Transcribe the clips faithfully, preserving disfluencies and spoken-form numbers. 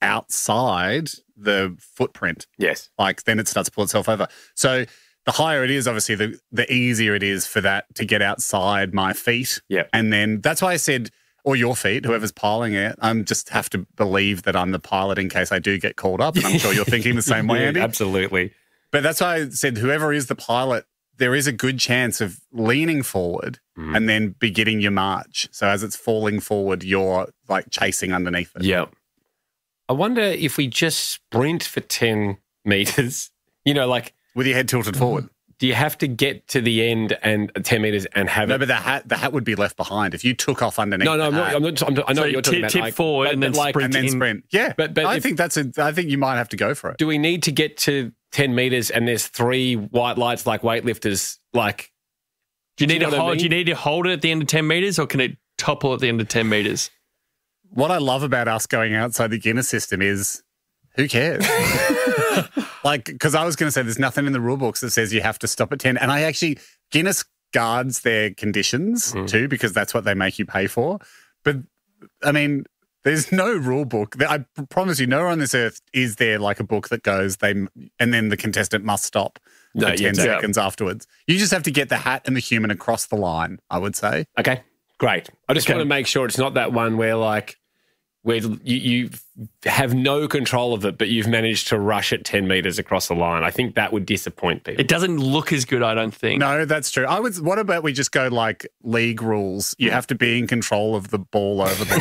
outside the footprint. Yes. Like then it starts to pull itself over. So the higher it is, obviously, the, the easier it is for that to get outside my feet. Yeah. And then that's why I said, or your feet, whoever's piloting it, I am just have to believe that I'm the pilot in case I do get called up. And I'm sure you're thinking the same way, Yeah, Andy. absolutely. But that's why I said whoever is the pilot, there is a good chance of leaning forward mm. and then beginning your march. So as it's falling forward, you're like chasing underneath it. Yeah. I wonder if we just sprint for ten metres, you know, like... With your head tilted forward. Do you have to get to the end and ten metres and have no, it? No, but the hat, the hat would be left behind if you took off underneath. No, no, I'm not, I'm not, I'm not, I know so what you're talking tip, about. Tip like, forward but, and then like, sprint. And then in. sprint. Yeah, but, but I if, think that's a. I think you might have to go for it. Do we need to get to ten metres and there's three white lights like weightlifters? Like, do you need do you to know hold? I mean? Do you need to hold it at the end of ten metres, or can it topple at the end of ten metres? What I love about us going outside the Guinness system is, who cares? Like, because I was going to say there's nothing in the rule books that says you have to stop at ten. And I actually, Guinness guards their conditions mm. too, because that's what they make you pay for. But, I mean, there's no rule book. I promise you, nowhere on this earth is there like a book that goes, they, and then the contestant must stop for no, ten yeah, seconds yeah. afterwards. You just have to get the hat and the human across the line, I would say. Okay, great. I just okay. want to make sure it's not that one where like, where you, you have no control of it, but you've managed to rush it ten metres across the line. I think that would disappoint people. It doesn't look as good, I don't think. No, that's true. I would. What about we just go like league rules? You have to be in control of the ball over the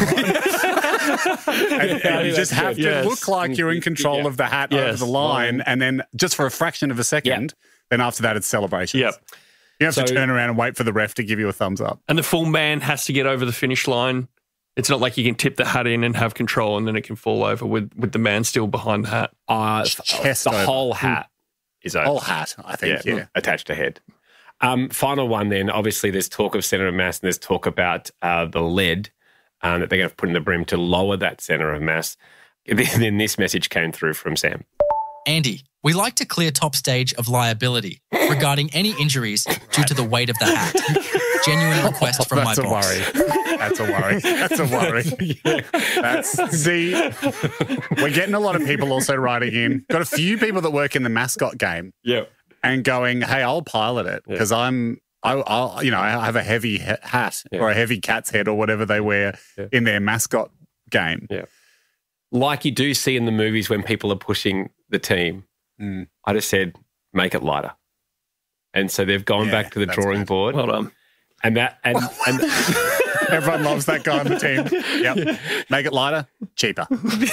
line. and, and you just have to yes. look like you're in control yeah. of the hat yes. over the line, and then just for a fraction of a second, yep. then after that it's celebrations. Yep. You have so, to turn around and wait for the ref to give you a thumbs up. And the full man has to get over the finish line. It's not like you can tip the hat in and have control and then it can fall over with, with the man still behind the hat. Uh, Chest the over. whole hat is over. Whole hat, I think, yeah. yeah. Attached to head. Um, final one then. Obviously, there's talk of centre of mass and there's talk about uh, the lead um, that they're going to put in the brim to lower that centre of mass. Then this message came through from Sam. Andy, we like to clear top stage of liability regarding any injuries due to the weight of the hat. Genuine request from oh, my that's boss. A worry. That's a worry. That's a worry. yeah. That's see, we're getting a lot of people also writing in. Got a few people that work in the mascot game. Yeah. And going, hey, I'll pilot it because yeah. I'm, I, I'll, you know, I have a heavy hat yeah. or a heavy cat's head or whatever they wear yeah. in their mascot game. Yeah. Like you do see in the movies when people are pushing the team. Mm. I just said, make it lighter. And so they've gone yeah, back to the drawing good. board. Well done. And that, and, and everyone loves that guy on the team. Yep. Make it lighter, cheaper.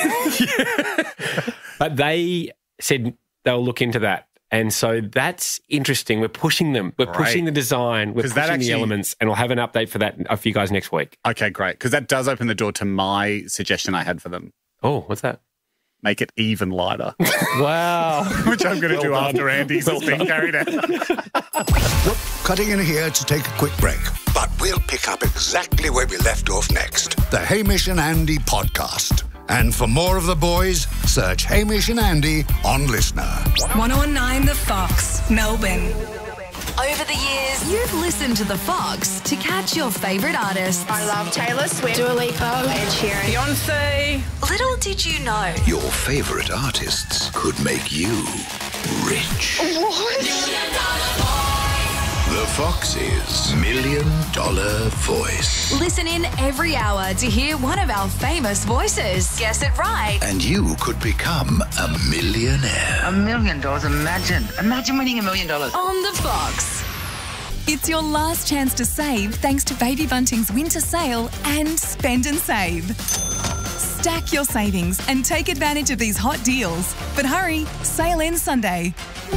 yeah. But they said they'll look into that. And so that's interesting. We're pushing them. We're great. pushing the design. We're pushing actually, the elements. And we'll have an update for that for you guys next week. Okay, great. Because that does open the door to my suggestion I had for them. Oh, what's that? Make it even lighter. Wow. Which I'm going to well do done. after Andy's well has been carried out. We're cutting in here to take a quick break, but we'll pick up exactly where we left off next. The Hamish and Andy podcast. And for more of the boys, search Hamish and Andy on Listener. one oh nine The Fox, Melbourne. Over the years, you've listened to The Fox to catch your favourite artists. I love Taylor Swift, Dua Lipa, Ed Sheeran, Beyonce. Little did you know, your favourite artists could make you rich. What? The Fox's Million Dollar Voice. Listen in every hour to hear one of our famous voices. Guess it right. And you could become a millionaire. A million dollars, imagine. Imagine winning a million dollars. On The Fox. It's your last chance to save thanks to Baby Bunting's winter sale and Spend and Save. Stack your savings and take advantage of these hot deals. But hurry, sale ends Sunday.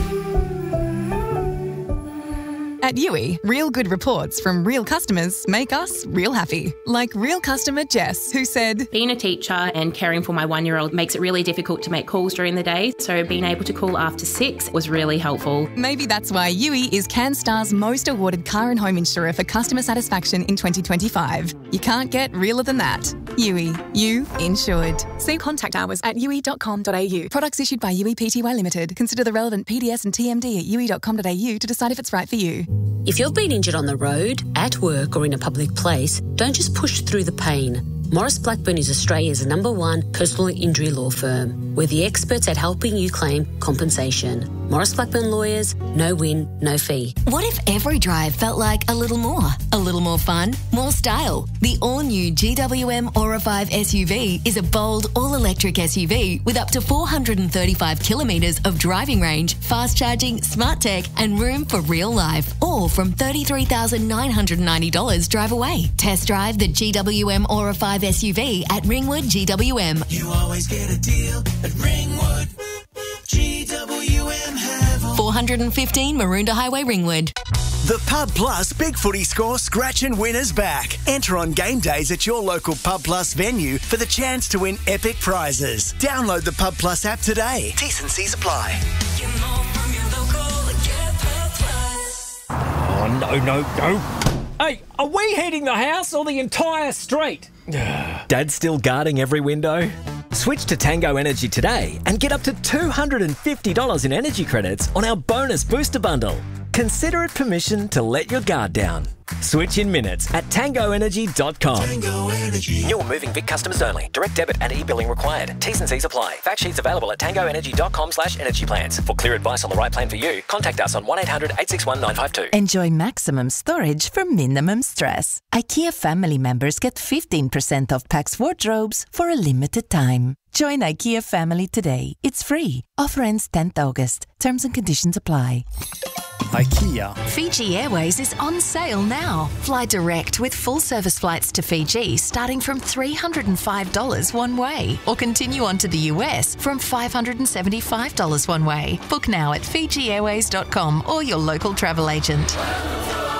At U I, real good reports from real customers make us real happy. Like real customer Jess, who said, being a teacher and caring for my one-year-old makes it really difficult to make calls during the day, so being able to call after six was really helpful. Maybe that's why U I is CanStar's most awarded car and home insurer for customer satisfaction in twenty twenty-five. You can't get realer than that. U I, you insured. See contact hours at u i dot com dot a u. Products issued by U I Pty Limited. Consider the relevant P D S and T M D at u i dot com dot a u to decide if it's right for you. If you've been injured on the road, at work or in a public place, don't just push through the pain. Morris Blackburn is Australia's number one personal injury law firm. We're the experts at helping you claim compensation. Morris Blackburn Lawyers, no win, no fee. What if every drive felt like a little more? A little more fun, more style? The all-new G W M Aura five S U V is a bold, all-electric S U V with up to four hundred thirty-five kilometres of driving range, fast charging, smart tech and room for real life. All from thirty-three thousand nine hundred ninety dollars drive away. Test drive the G W M Aura five S U V at Ringwood G W M. You always get a deal at Ringwood G W M. four hundred fifteen Maroondah Highway, Ringwood. The Pub Plus Big Footy Score Scratch and Winners back. Enter on game days at your local Pub Plus venue for the chance to win epic prizes. Download the Pub Plus app today. T's and C's apply. Oh, no, no, no. Hey, are we heating the house or the entire street? Dad's still guarding every window? Switch to Tango Energy today and get up to two hundred fifty dollars in energy credits on our bonus booster bundle. Consider it permission to let your guard down. Switch in minutes at tango energy dot com. Tango Energy. New moving Vic customers only. Direct debit and e-billing required. T's and C's apply. Fact sheets available at tango energy dot com slash energy plans. For clear advice on the right plan for you, contact us on one eight hundred eight six one nine five two. Enjoy maximum storage for minimum stress. IKEA family members get fifteen percent off Pax wardrobes for a limited time. Join IKEA family today. It's free. Offer ends tenth August. Terms and conditions apply. IKEA. Fiji Airways is on sale now. Fly direct with full service flights to Fiji starting from three hundred five dollars one way, or continue on to the U S from five hundred seventy-five dollars one way. Book now at fiji airways dot com or your local travel agent.